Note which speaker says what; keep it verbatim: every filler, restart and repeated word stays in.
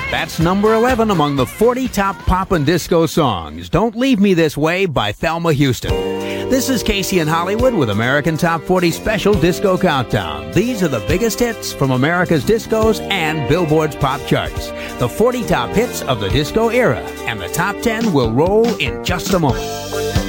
Speaker 1: That's number eleven among the forty top pop and disco songs. Don't Leave Me This Way by Thelma Houston. This is Casey in Hollywood with American Top forty Special Disco Countdown. These are the biggest hits from America's discos and Billboard's pop charts. The forty top hits of the disco era, and the top ten will roll in just a moment.